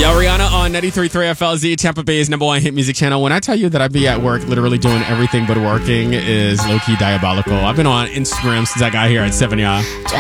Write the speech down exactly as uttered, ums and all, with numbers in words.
Yo, Rihanna on ninety-three point three F L Z, Tampa Bay's number one hit music channel. When I tell you that I be at work literally doing everything but working is low-key diabolical. I've been on Instagram since I got here at seven, y'all.